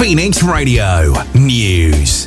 Phoenix Radio News.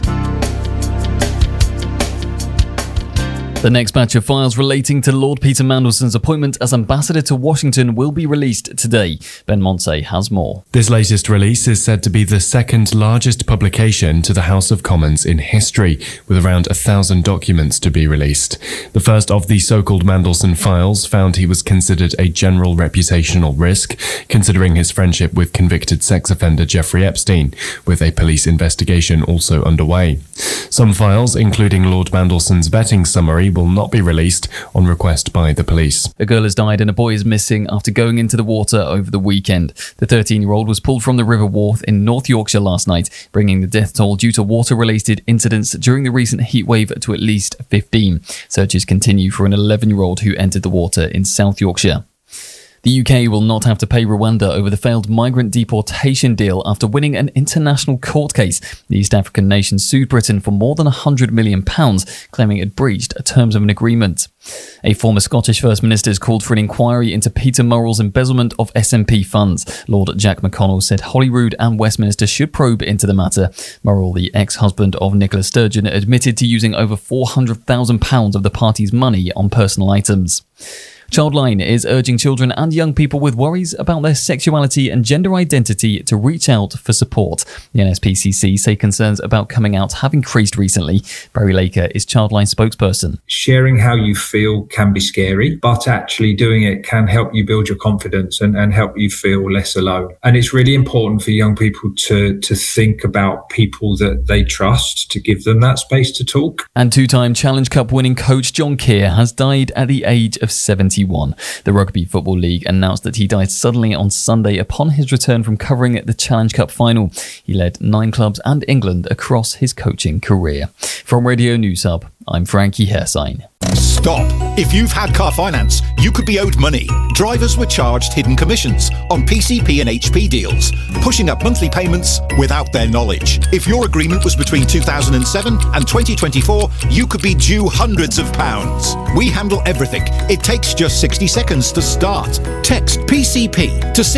The next batch of files relating to Lord Peter Mandelson's appointment as ambassador to Washington will be released today. Ben Montse has more. This latest release is said to be the second largest publication to the House of Commons in history, with around 1,000 documents to be released. The first of the so-called Mandelson files found he was considered a general reputational risk, considering his friendship with convicted sex offender Jeffrey Epstein, with a police investigation also underway. Some files, including Lord Mandelson's vetting summary, will not be released on request by the police. A girl has died and a boy is missing after going into the water over the weekend. The 13-year-old was pulled from the River Wharfe in North Yorkshire last night, bringing the death toll due to water-related incidents during the recent heatwave to at least 15. Searches continue for an 11-year-old who entered the water in South Yorkshire. The UK will not have to pay Rwanda over the failed migrant deportation deal after winning an international court case. The East African nation sued Britain for more than £100 million, claiming it breached terms of an agreement. A former Scottish First Minister has called for an inquiry into Peter Murrell's embezzlement of SNP funds. Lord Jack McConnell said Holyrood and Westminster should probe into the matter. Murrell, the ex-husband of Nicola Sturgeon, admitted to using over £400,000 of the party's money on personal items. Childline is urging children and young people with worries about their sexuality and gender identity to reach out for support. The NSPCC say concerns about coming out have increased recently. Barry Laker is Childline spokesperson. Sharing how you feel can be scary, but actually doing it can help you build your confidence and help you feel less alone. And it's really important for young people to think about people that they trust, to give them that space to talk. And two-time Challenge Cup winning coach John Keir has died at the age of 71. The Rugby Football League announced that he died suddenly on Sunday upon his return from covering the Challenge Cup final. He led 9 clubs and England across his coaching career. From Radio News Hub, I'm Frankie Hersign. Stop! If you've had car finance, you could be owed money. Drivers were charged hidden commissions on PCP and HP deals, pushing up monthly payments without their knowledge. If your agreement was between 2007 and 2024, you could be due hundreds of pounds. We handle everything. It takes just 60 seconds to start. Text PCP to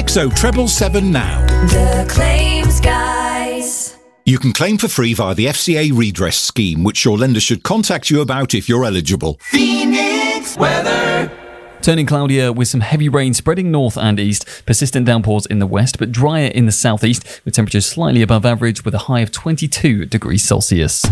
60777 now. The Claims Guys. You can claim for free via the FCA redress scheme, which your lender should contact you about if you're eligible. Phoenix weather. Turning cloudier with some heavy rain spreading north and east, persistent downpours in the west, but drier in the southeast, with temperatures slightly above average with a high of 22 degrees Celsius.